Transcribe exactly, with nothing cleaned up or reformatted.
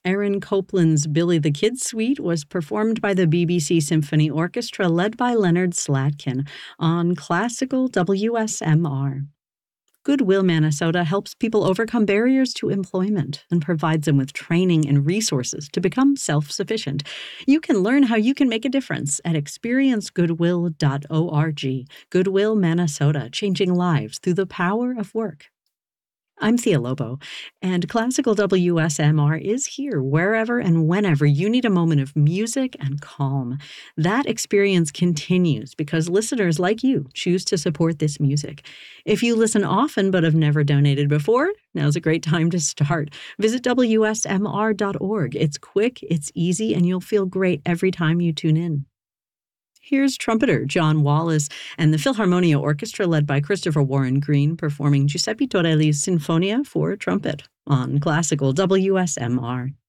Aaron Copland's Billy the Kid Suite was performed by the B B C Symphony Orchestra led by Leonard Slatkin on classical W S M R. Goodwill Minnesota helps people overcome barriers to employment and provides them with training and resources to become self-sufficient. You can learn how you can make a difference at experience goodwill dot org. Goodwill Minnesota, changing lives through the power of work. I'm Thea Lobo, and Classical W S M R is here wherever and whenever you need a moment of music and calm. That experience continues because listeners like you choose to support this music. If you listen often but have never donated before, now's a great time to start. Visit W S M R dot org. It's quick, it's easy, and you'll feel great every time you tune in. Here's trumpeter John Wallace and the Philharmonia Orchestra led by Christopher Warren Green performing Giuseppe Torelli's Sinfonia for trumpet on classical W S M R.